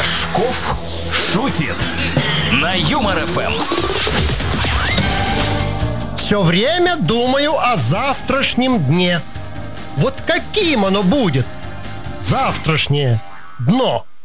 Рожков шутит на Юмор ФМ. Все время думаю о завтрашнем дне. Вот каким оно будет? Завтрашнее дно.